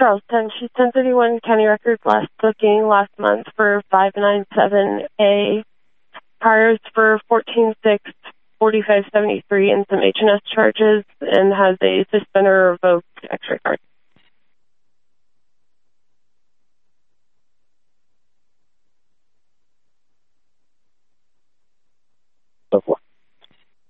Charleston. She's 1031 County Records, last booking last month for 597A. Priors for 14-6, 4573, and some H&S charges, and has a suspender revoked X-ray card.